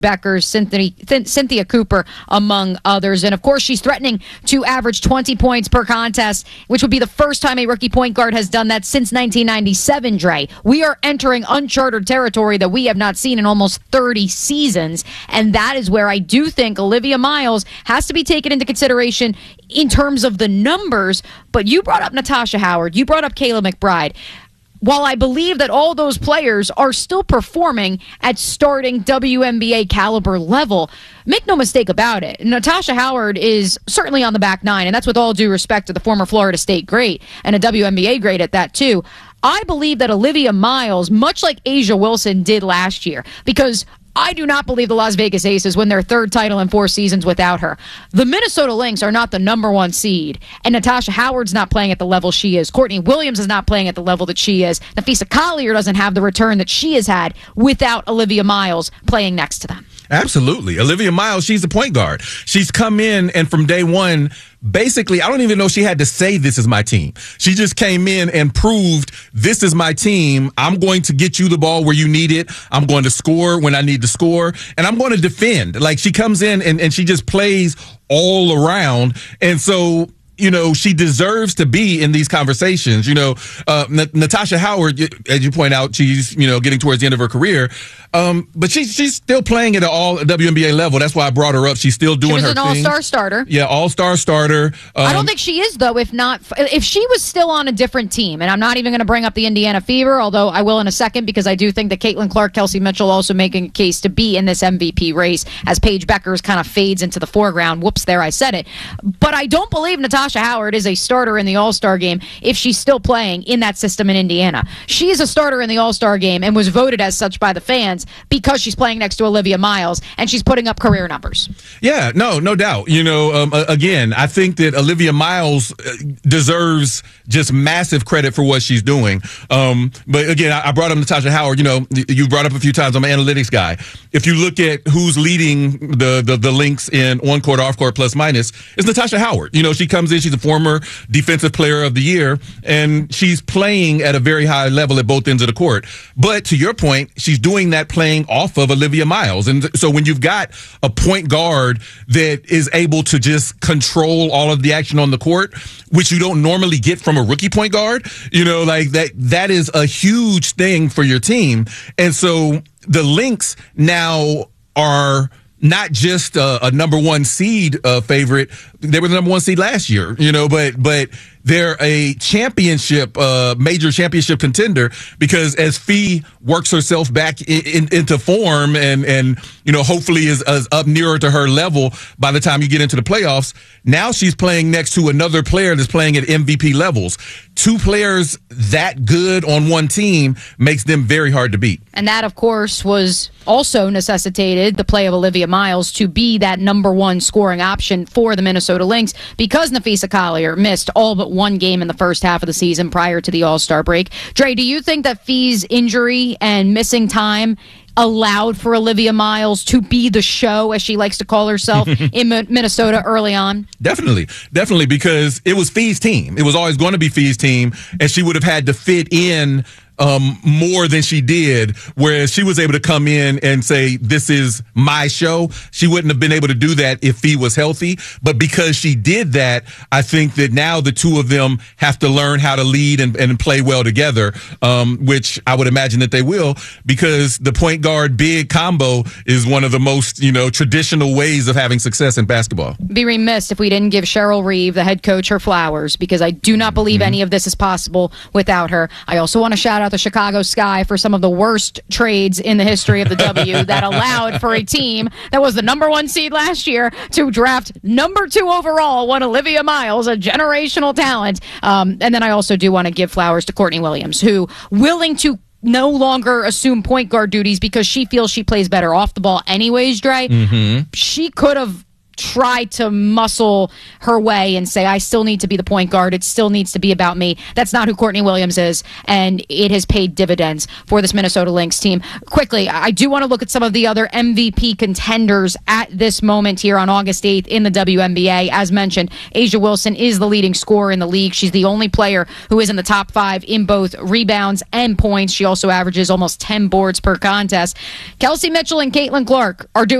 Beckers, Cynthia Cooper, among others. And, of course, she's threatening to average 20 points per contest, which would be the first time a rookie point guard has done that since 1997, Dre. We are entering uncharted territory that we have not seen in almost 30 seasons, and that is where I do think Olivia Miles has to be taken into consideration in terms of the numbers. But you brought up Natasha Howard. You brought up Kayla McBride. While I believe that all those players are still performing at starting WNBA caliber level, make no mistake about it, Natasha Howard is certainly on the back nine, and that's with all due respect to the former Florida State great and a WNBA great at that too. I believe that Olivia Miles, much like A'ja Wilson did last year, because I do not believe the Las Vegas Aces win their third title in 4 seasons without her. The Minnesota Lynx are not the number 1 seed, and Natasha Howard's not playing at the level she is. Courtney Williams is not playing at the level that she is. Napheesa Collier doesn't have the return that she has had without Olivia Miles playing next to them. Absolutely. Olivia Miles, she's the point guard. She's come in, and from day one, basically, I don't even know she had to say, this is my team. She just came in and proved, this is my team. I'm going to get you the ball where you need it. I'm going to score when I need to score, and I'm going to defend. Like, she comes in and she just plays all around. And so, you know, she deserves to be in these conversations. You know, Natasha Howard, as you point out, she's, you know, getting towards the end of her career. But she's still playing at an all WNBA level. That's why I brought her up. She's still doing her thing. She was an all-star starter. Yeah, all-star starter. I don't think she is, though, if she was still on a different team. And I'm not even going to bring up the Indiana Fever, although I will in a second, because I do think that Caitlin Clark, Kelsey Mitchell also making a case to be in this MVP race as Paige Beckers kind of fades into the foreground. Whoops, there I said it. But I don't believe Natasha Howard is a starter in the All-Star game if she's still playing in that system in Indiana. She is a starter in the All-Star game and was voted as such by the fans because she's playing next to Olivia Miles and she's putting up career numbers. Yeah, no doubt. You know, again, I think that Olivia Miles deserves just massive credit for what she's doing. But again, I brought up Natasha Howard. You know, you brought up a few times. I'm an analytics guy. If you look at who's leading the Lynx in on-court, off-court, plus minus, it's Natasha Howard. You know, she comes in, she's a former defensive player of the year, and she's playing at a very high level at both ends of the court. But to your point, she's doing that playing off of Olivia Miles. And so when you've got a point guard that is able to just control all of the action on the court, which you don't normally get from a rookie point guard, you know, like that is a huge thing for your team. And so the Lynx now are not just a number 1 seed favorite. They were the number 1 seed last year, you know, but they're a championship, major championship contender, because as Fee works herself back into form and, you know, hopefully is up nearer to her level by the time you get into the playoffs, now she's playing next to another player that's playing at MVP levels. 2 players that good on one team makes them very hard to beat. And that, of course, was also necessitated the play of Olivia Miles to be that number 1 scoring option for the Minnesota Lynx, because Napheesa Collier missed all but 1 game in the first half of the season prior to the All-Star break. Dre, do you think that Fee's injury and missing time allowed for Olivia Miles to be the show, as she likes to call herself, in Minnesota early on? Definitely, because it was Fee's team. It was always going to be Fee's team, and she would have had to fit in more than she did, whereas she was able to come in and say, this is my show. She wouldn't have been able to do that if Fee was healthy. But because she did that, I think that now the 2 of them have to learn how to lead and play well together, which I would imagine that they will, because the point guard big combo is one of the most, you know, traditional ways of having success in basketball. Be remiss if we didn't give Cheryl Reeve, the head coach, her flowers, because I do not believe any of this is possible without her. I also want to shout out the Chicago Sky for some of the worst trades in the history of the W that allowed for a team that was the number 1 seed last year to draft number 2 overall, one Olivia Miles, a generational talent. And then I also do want to give flowers to Courtney Williams, who willing to no longer assume point guard duties because she feels she plays better off the ball anyways, Dre. She could have try to muscle her way and say, I still need to be the point guard. It still needs to be about me. That's not who Courtney Williams is, and it has paid dividends for this Minnesota Lynx team. Quickly, I do want to look at some of the other MVP contenders at this moment here on August 8th in the WNBA. As mentioned, A'ja Wilson is the leading scorer in the league. She's the only player who is in the top 5 in both rebounds and points. She also averages almost 10 boards per contest. Kelsey Mitchell and Caitlin Clark are doing